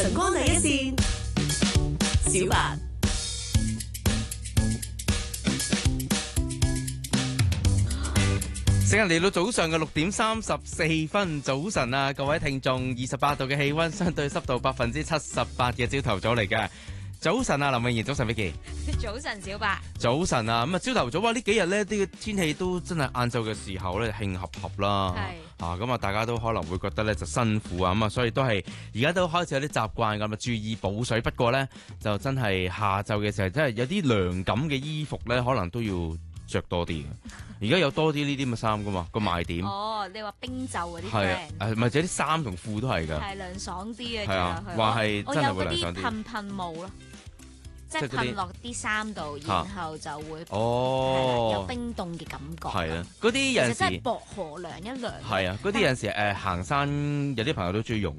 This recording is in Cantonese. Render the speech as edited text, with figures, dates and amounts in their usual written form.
晨光第一線，小白。 時間嚟到早上嘅6:34，早晨啊，各位聽眾，28度嘅氣溫，相對濕度78%嘅朝頭早嚟嘅。早晨啊，林詠賢，早晨 Vicky， 早晨小白， 早晨啊，咁啊朝頭早啊呢幾日呢啲天氣都真係晏晝嘅時候咧興合合啦，咁啊大家都可能會覺得咧就辛苦啊，咁啊所以都係而家都開始有啲習慣咁啊注意補水，不過咧就真係下晝嘅時候真係有啲涼感嘅衣服咧可能都要着多啲嘅。而家有多啲呢啲咁嘅衫噶嘛，個賣點。 哦，你話冰袖嗰啲係啊，唔係即係啲衫同褲都係㗎。 係涼爽啲嘅， 係啊，話係真係會涼爽啲。 我有嗰啲噴霧咯，即係噴落啲衫度，然後就會有冰凍嘅感覺。 係啊，嗰啲有陣時其實真係薄荷涼一涼。 係啊，嗰啲有陣時行山有啲朋友都中意用。